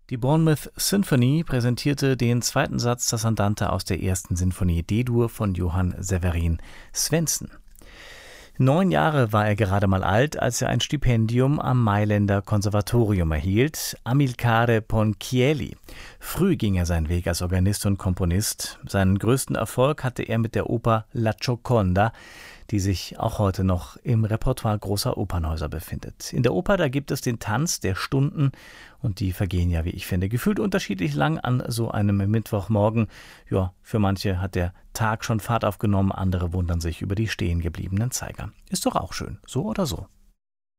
Die Bournemouth Symphony präsentierte den zweiten Satz des Andante aus der ersten Sinfonie D-Dur von Johann Severin Svendsen. 9 Jahre war er gerade mal alt, als er ein Stipendium am Mailänder Konservatorium erhielt, Amilcare Ponchielli. Früh ging er seinen Weg als Organist und Komponist. Seinen größten Erfolg hatte er mit der Oper La Gioconda, die sich auch heute noch im Repertoire großer Opernhäuser befindet. In der Oper, da gibt es den Tanz der Stunden und die vergehen ja, wie ich finde, gefühlt unterschiedlich lang an so einem Mittwochmorgen. Ja, für manche hat der Tag schon Fahrt aufgenommen, andere wundern sich über die stehen gebliebenen Zeiger. Ist doch auch schön, so oder so.